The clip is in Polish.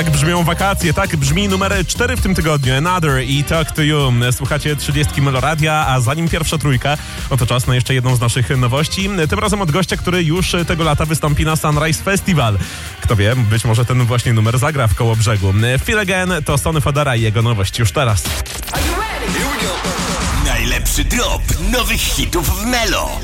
Tak brzmią wakacje, tak brzmi numer 4 w tym tygodniu. Another i Talk to You. Słuchacie 30 Meloradia, a zanim pierwsza trójka, oto czas na jeszcze jedną z naszych nowości. Tym razem od gościa, który już tego lata wystąpi na Sunrise Festival. Kto wie, być może ten właśnie numer zagra w Kołobrzegu. Feel Again to Sonny Fodera i jego nowość już teraz. Najlepszy drop nowych hitów w Melo.